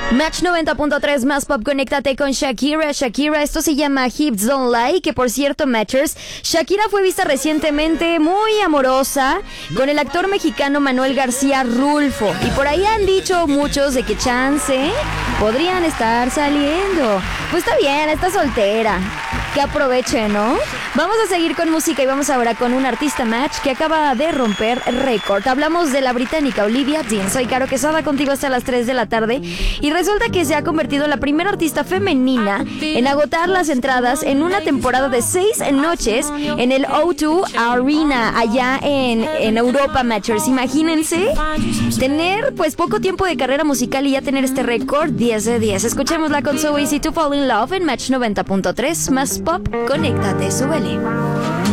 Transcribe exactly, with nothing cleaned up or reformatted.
Match noventa punto tres más pop, conéctate con Shakira. Shakira, esto se llama Hips Don't Lie, que por cierto, Matchers, Shakira fue vista recientemente muy amorosa con el actor mexicano Manuel García Rulfo. Y por ahí han dicho muchos de que chance podrían estar saliendo. Pues está bien, está soltera. Que aproveche, ¿no? Vamos a seguir con música y vamos ahora con un artista match que acaba de romper récord. Hablamos de la británica Olivia Dean. Soy Caro Quesada, contigo hasta las tres de la tarde. Y resulta que se ha convertido en la primera artista femenina en agotar las entradas en una temporada de seis noches en el O dos Arena, allá en, en Europa, matchers. Imagínense tener pues poco tiempo de carrera musical y ya tener este récord diez de diez. Escuchémosla con So Easy to Fall in Love en Match noventa punto tres más pop, conéctate, súbele.